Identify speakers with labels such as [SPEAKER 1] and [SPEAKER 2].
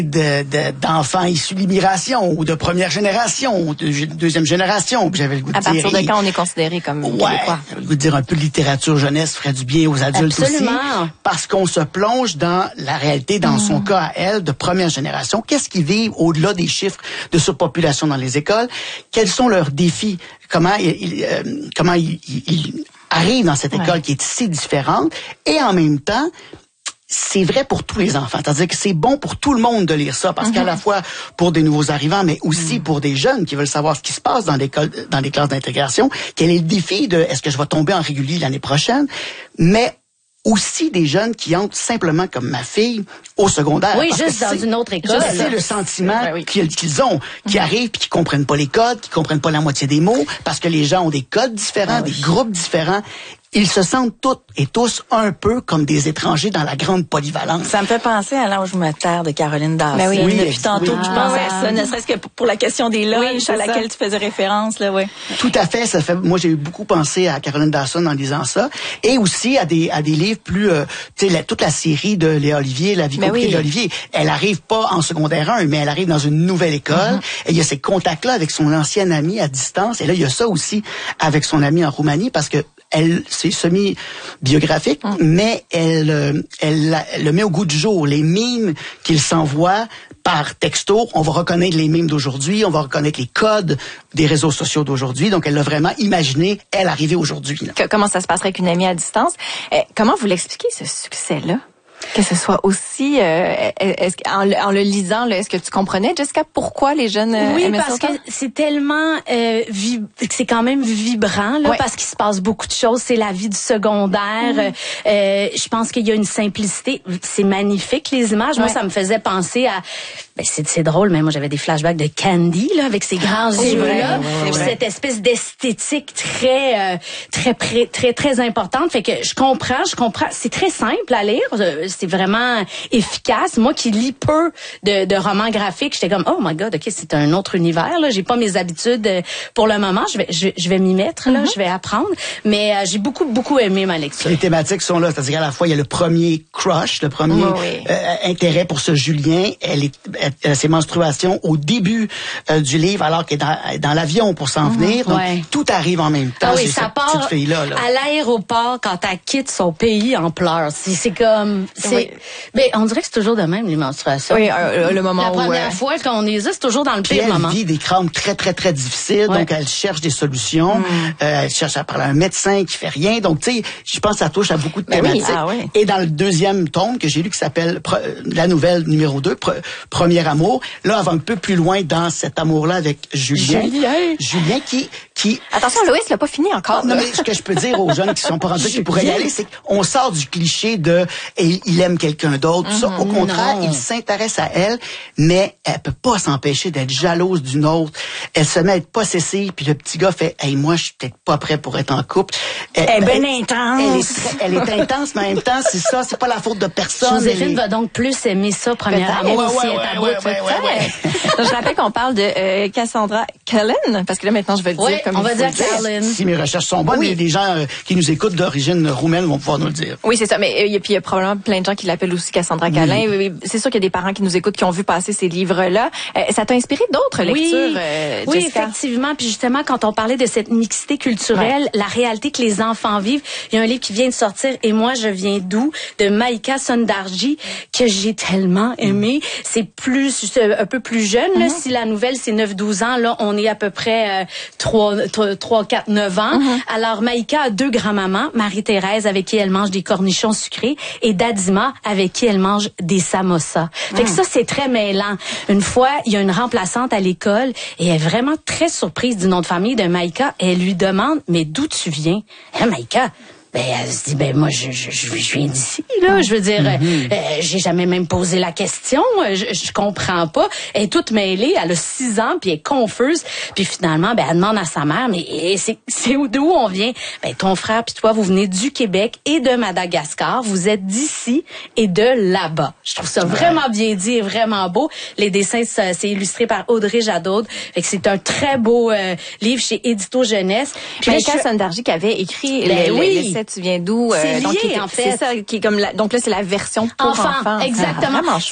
[SPEAKER 1] d'enfants issus de l'immigration ou de première génération ou de deuxième génération. Puis j'avais le goût de dire...
[SPEAKER 2] À partir de quand on est considéré comme québécois?
[SPEAKER 1] J'avais le goût de dire un peu de littérature jeunesse ferait du bien aux adultes.
[SPEAKER 3] Absolument.
[SPEAKER 1] Aussi. Parce qu'on se plonge dans la réalité, dans son cas à elle, de première génération. Qu'est-ce qu'ils vivent au-delà des chiffres de surpopulation dans les écoles? Quels sont leurs défis? Comment ils arrivent dans cette école qui est si différente? Et en même temps, c'est vrai pour tous les enfants. C'est-à-dire que c'est bon pour tout le monde de lire ça, parce qu'à la fois pour des nouveaux arrivants, mais aussi pour des jeunes qui veulent savoir ce qui se passe dans les classes d'intégration. Quel est le défi de est-ce que je vais tomber en régulier l'année prochaine? Mais aussi des jeunes qui entrent simplement comme ma fille au secondaire.
[SPEAKER 3] Oui, juste dans une autre école.
[SPEAKER 1] C'est le sentiment qu'ils ont, qui arrivent puis qui comprennent pas les codes, qui comprennent pas la moitié des mots, parce que les gens ont des codes différents, des groupes différents. Ils se sentent toutes et tous un peu comme des étrangers dans la grande polyvalence.
[SPEAKER 2] Ça me fait penser à L'Ange Mater de Caroline Dawson.
[SPEAKER 1] Ben oui,
[SPEAKER 2] depuis tantôt que je pensais à ça, ne serait-ce que pour la question des lunchs à laquelle tu faisais référence. Là,
[SPEAKER 1] Tout à fait. Moi, j'ai beaucoup pensé à Caroline Dawson en lisant ça. Et aussi à des livres plus... toute la série de Léa Olivier, La vie compliquée de Léa Olivier. Elle arrive pas en secondaire 1, mais elle arrive dans une nouvelle école. Et il y a ces contacts-là avec son ancienne amie à distance. Et là, il y a ça aussi avec son amie en Roumanie, parce que c'est semi-biographique, mais elle le met au goût du jour. Les mimes qu'il s'envoie par texto, on va reconnaître les mimes d'aujourd'hui, on va reconnaître les codes des réseaux sociaux d'aujourd'hui. Donc, elle l'a vraiment imaginé, elle, arriver aujourd'hui.
[SPEAKER 2] Comment ça se passerait avec une amie à distance? Comment vous l'expliquez, ce succès-là? Que ce soit aussi, en le lisant, là, est-ce que tu comprenais, Jessica, pourquoi les jeunes aimaient ça?
[SPEAKER 3] Oui, parce que c'est tellement, c'est quand même vibrant, là, parce qu'il se passe beaucoup de choses. C'est la vie du secondaire. Je pense qu'il y a une simplicité. C'est magnifique, les images. Moi, ça me faisait penser à, c'est drôle, mais moi, j'avais des flashbacks de Candy, là, avec ses grands yeux-là. Cette espèce d'esthétique très importante. Fait que je comprends. C'est très simple à lire. C'est vraiment efficace. Moi qui lis peu de romans graphiques, j'étais comme, oh my God, ok, c'est un autre univers, là. J'ai pas mes habitudes pour le moment. Je vais m'y mettre, là. Je vais apprendre. Mais j'ai beaucoup aimé ma lecture.
[SPEAKER 1] Les thématiques sont là. C'est-à-dire à la fois, il y a le premier crush, le premier intérêt pour ce Julien. Elle a ses menstruations au début du livre, alors qu'elle est dans l'avion pour s'en venir. Donc, tout arrive en même temps.
[SPEAKER 3] Ça part à l'aéroport quand elle quitte son pays en pleurs. C'est comme... Mais on dirait que c'est toujours de même, les menstruations.
[SPEAKER 2] Oui, le moment
[SPEAKER 3] où... La première fois qu'on les a, c'est toujours dans le pire moment.
[SPEAKER 1] Elle vit des crampes très, très, très difficiles. Donc, elle cherche des solutions. Elle cherche à parler à un médecin qui fait rien. Donc, tu sais, je pense que ça touche à beaucoup de thématiques. Et dans le deuxième tome que j'ai lu, qui s'appelle la nouvelle numéro 2, Premier amour, là, elle va un peu plus loin dans cet amour-là avec Julien qui...
[SPEAKER 2] Attention, Loïs l'a pas fini encore.
[SPEAKER 1] Non, mais ce que je peux dire aux jeunes qui sont pas rendus qui pourraient y aller, c'est qu'on sort du cliché de il aime quelqu'un d'autre. Tout ça, au contraire, il s'intéresse à elle, mais elle peut pas s'empêcher d'être jalouse d'une autre. Elle se met à être possessive, puis le petit gars fait « Hey, moi, je suis peut-être pas prêt pour être en couple. »
[SPEAKER 3] Elle est bien intense.
[SPEAKER 1] Elle est intense, mais en même temps, c'est pas la faute de personne.
[SPEAKER 3] Joséphine va donc plus aimer ça, Premier amour, si elle est
[SPEAKER 2] Je rappelle qu'on parle de Cassandra Cullen, parce que là, maintenant, je vais le dire comme
[SPEAKER 3] on va dire Cullen.
[SPEAKER 1] Si mes recherches sont bonnes, les gens qui nous écoutent d'origine roumaine vont pouvoir nous le dire.
[SPEAKER 2] Oui, c'est ça. Mais il y a probablement plein de gens qui l'appellent aussi Cassandra Cullen. Oui. C'est sûr qu'il y a des parents qui nous écoutent, qui ont vu passer ces livres-là. Ça t'a inspiré d'autres lectures,
[SPEAKER 3] Oui,
[SPEAKER 2] Jessica?
[SPEAKER 3] effectivement. Puis justement, quand on parlait de cette mixité culturelle, la réalité que les enfants vivent, il y a un livre qui vient de sortir, Et moi, je viens d'où, de Maïka Sondarji, que j'ai tellement aimé. C'est un peu plus jeune, là. Si la nouvelle, c'est 9-12 ans, là, on est à peu près 3, 4, 9 ans. Alors, Maïka a 2 grands-mamans, Marie-Thérèse, avec qui elle mange des cornichons sucrés, et Dadima, avec qui elle mange des samosas. Fait que ça, c'est très mêlant. Une fois, il y a une remplaçante à l'école, et elle est vraiment très surprise du nom de famille de Maïka, et elle lui demande, mais d'où tu viens? Hein, Maïka? Elle se dit, moi, je viens d'ici, là. Je veux dire, j'ai jamais même posé la question. Je comprends pas. Elle est toute mêlée. Elle a 6 ans, puis elle est confuse. Puis finalement, elle demande à sa mère, mais c'est d'où on vient? Ton frère puis toi, vous venez du Québec et de Madagascar. Vous êtes d'ici et de là-bas. Je trouve ça vraiment bien dit et vraiment beau. Les dessins, c'est illustré par Audrey Jadot. Fait que c'est un très beau livre chez Édito Jeunesse.
[SPEAKER 2] Puis Maïka Sondarji qui avait écrit l'essai Tu viens d'où?
[SPEAKER 3] C'est lié, en fait.
[SPEAKER 2] C'est ça, qui est comme donc là, c'est la version pour enfants.
[SPEAKER 3] Exactement.